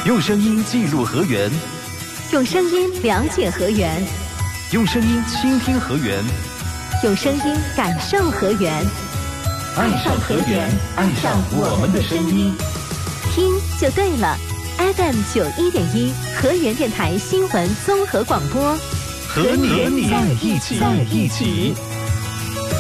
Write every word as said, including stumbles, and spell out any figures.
用声音记录河源， 用声音了解河源， 用声音倾听河源， 用声音感受河源。 爱上河源，爱上我们的声音， 听就对了。F M 九一点一河源电台新闻综合广播， 和你在一起，在一起。